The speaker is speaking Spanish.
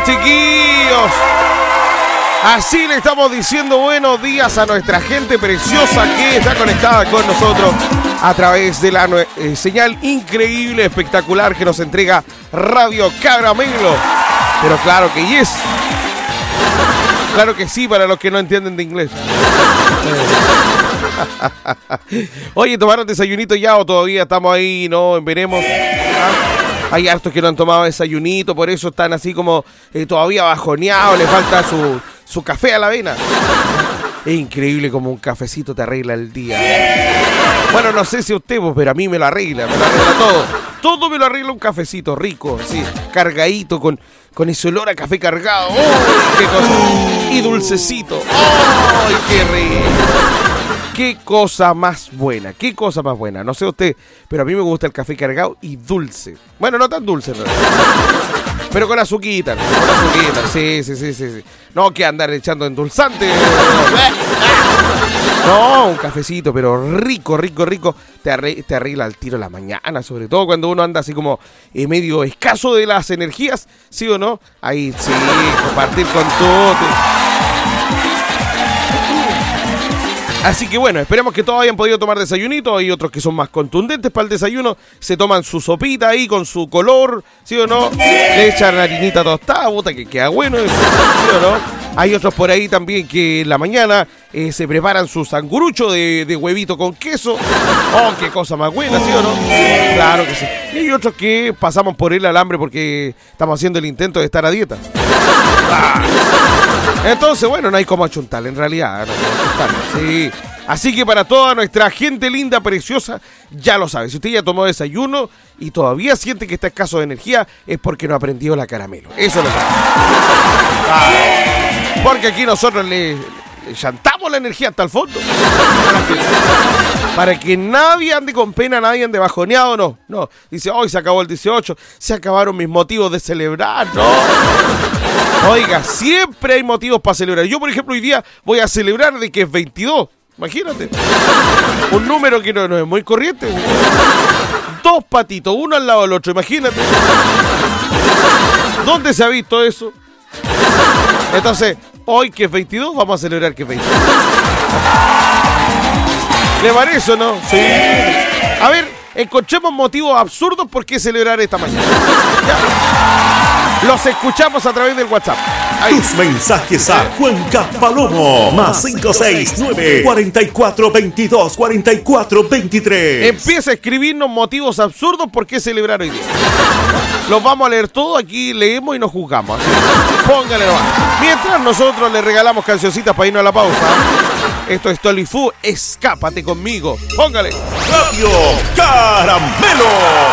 chiquillos. Así le estamos diciendo buenos días a nuestra gente preciosa que está conectada con nosotros a través de la señal increíble, espectacular que nos entrega Radio Caramelo. Pero claro que yes. Claro que sí, para los que no entienden de inglés. Oye, ¿tomaron desayunito ya o todavía estamos ahí, no? Veremos. Hay hartos que no han tomado desayunito, por eso están así como todavía bajoneados, le falta su café a la avena. Es increíble como un cafecito te arregla el día. Bueno, no sé si usted, pero a mí me lo arregla todo. Todo me lo arregla un cafecito rico, así, cargadito, con ese olor a café cargado. ¡Oh, qué cosa! Y dulcecito. ¡Oh, qué rico! Qué cosa más buena, qué cosa más buena. No sé usted, pero a mí me gusta el café cargado y dulce. Bueno, no tan dulce, pero con azuquita. Sí. No, que andar echando endulzante. No, un cafecito, pero rico. Te arregla al tiro la mañana, sobre todo cuando uno anda así como medio escaso de las energías, ¿sí o no? Ahí sí, compartir con todo. Así que bueno, esperemos que todos hayan podido tomar desayunito. Hay otros que son más contundentes para el desayuno. Se toman su sopita ahí con su color, ¿sí o no? Le echan harinita tostada, puta, que queda bueno eso, ¿sí o no? Hay otros por ahí también que en la mañana se preparan su sangurucho de huevito con queso. ¡Oh, qué cosa más buena!, ¿sí o no? Claro que sí. Y hay otros que pasamos por el alambre porque estamos haciendo el intento de estar a dieta. Entonces, bueno, no hay como achuntar, en realidad. Sí. Así que para toda nuestra gente linda, preciosa, ya lo sabe. Si usted ya tomó desayuno y todavía siente que está escaso de energía, es porque no aprendió la caramelo. Eso lo sabe. Porque aquí nosotros le chantamos la energía hasta el fondo. Para que nadie ande con pena, nadie ande bajoneado, no. Dice, hoy se acabó el 18, se acabaron mis motivos de celebrar, no. Oiga, siempre hay motivos para celebrar. Yo, por ejemplo, hoy día voy a celebrar de que es 22. Imagínate. Un número que no es muy corriente. 2 patitos, uno al lado del otro, imagínate. ¿Dónde se ha visto eso? Entonces, hoy que es 22, vamos a celebrar que es 22. ¿Le parece o no? Sí. A ver, encontremos motivos absurdos por qué celebrar esta mañana. ¿Ya? Los escuchamos a través del WhatsApp. Ahí. Tus mensajes a Cuenca Palomo. Más 569 44 22 44 23. Empieza a escribirnos motivos absurdos por qué celebrar hoy día. Los vamos a leer todos, aquí leemos y nos juzgamos. Póngale nomás. Mientras nosotros le regalamos cancioncitas para irnos a la pausa. Esto es Tolifú, escápate conmigo. Póngale. Radio Caramelo.